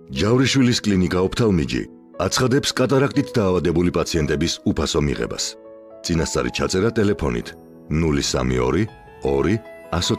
ჯავრიშვილის კლინიკა ოფთალმიჯი აცხადებს კატარაქტით დაავადებული პაციენტების უფასო მიღებას. წინასწარი ჩაწერა ტელეფონით 032 2